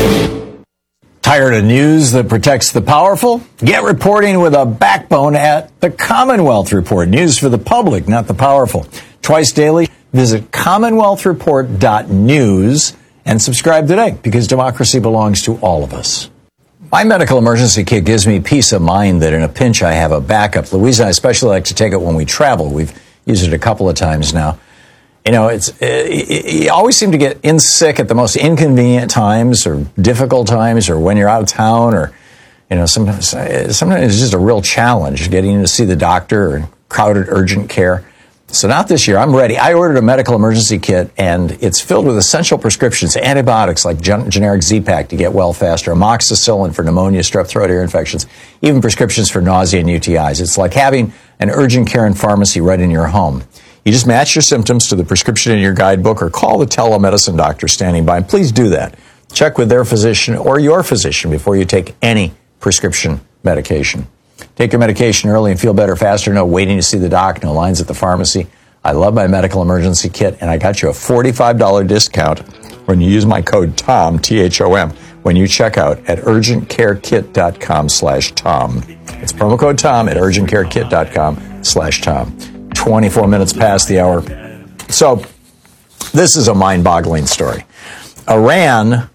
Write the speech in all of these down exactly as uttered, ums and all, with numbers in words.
Tired of news that protects the powerful? Get reporting with a backbone at the Commonwealth Report. News for the public, not the powerful. Twice daily, visit commonwealth report dot news and subscribe today, because democracy belongs to all of us. My medical emergency kit gives me peace of mind that in a pinch I have a backup. Louisa and I especially like to take it when we travel. We've used it a couple of times now. You know, it's it, you always seem to get in sick at the most inconvenient times or difficult times, or when you're out of town, or, you know, sometimes, sometimes it's just a real challenge getting in to see the doctor or crowded urgent care. So not this year. I'm ready. I ordered a medical emergency kit, and it's filled with essential prescriptions, antibiotics like gen- generic Z-Pak to get well faster, amoxicillin for pneumonia, strep throat, ear infections, even prescriptions for nausea and U T Is. It's like having an urgent care and pharmacy right in your home. You just match your symptoms to the prescription in your guidebook or call the telemedicine doctor standing by. And please do that. Check with their physician or your physician before you take any prescription medication. Take your medication early and feel better faster. No waiting to see the doc, no lines at the pharmacy. I love my medical emergency kit, and I got you a forty-five dollars discount when you use my code TOM, T H O M, when you check out at urgentcarekit.com slash Tom. It's promo code TOM at urgentcarekit.com slash Tom. twenty-four minutes past the hour. So this is a mind-boggling story. Iran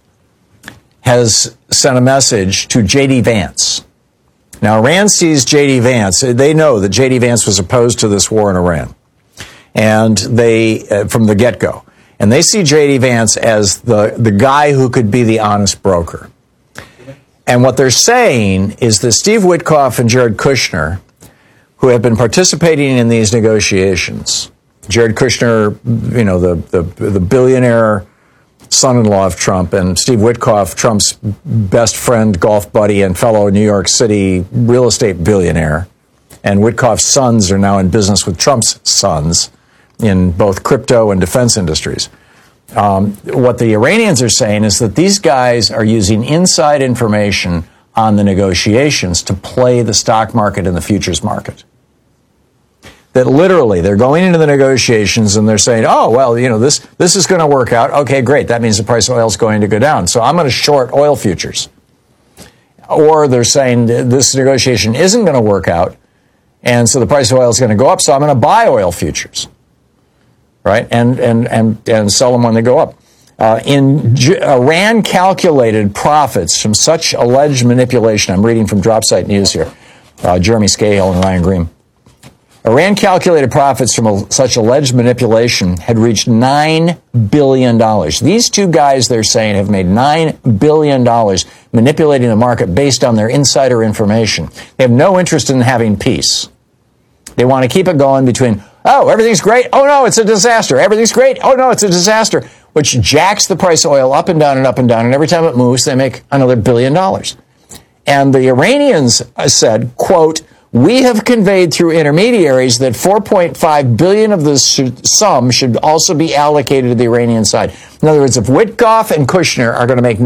has sent a message to J D. Vance. Now, Iran sees J D. Vance. They know that J D. Vance was opposed to this war in Iran, and they, uh, from the get-go. And they see J D. Vance as the, the guy who could be the honest broker. And what they're saying is that Steve Witkoff and Jared Kushner, who have been participating in these negotiations, Jared Kushner, you know, the, the, the billionaire son-in-law of Trump, and Steve Witkoff, Trump's best friend, golf buddy, and fellow New York City real estate billionaire. And Witkoff's sons are now in business with Trump's sons in both crypto and defense industries. Um, what the Iranians are saying is that these guys are using inside information on the negotiations to play the stock market and the futures market. That literally they're going into the negotiations and they're saying, oh, well, you know, this this is going to work out. Okay, great. That means the price of oil is going to go down. So I'm going to short oil futures. Or they're saying this negotiation isn't going to work out, and so the price of oil is going to go up, so I'm going to buy oil futures, right, and and and, and sell them when they go up. Uh, in J- Iran calculated profits from such alleged manipulation. I'm reading from Dropsite News here, uh, Jeremy Scahill and Ryan Green. Iran calculated profits from a, such alleged manipulation had reached nine billion dollars. These two guys, they're saying, have made nine billion dollars manipulating the market based on their insider information. They have no interest in having peace. They want to keep it going between, oh, everything's great. Oh, no, it's a disaster. Everything's great. Oh, no, it's a disaster, which jacks the price of oil up and down and up and down. And every time it moves, they make another billion dollars. And the Iranians said, quote, we have conveyed through intermediaries that four point five billion dollars of the sum should also be allocated to the Iranian side. In other words, if Witkoff and Kushner are going to make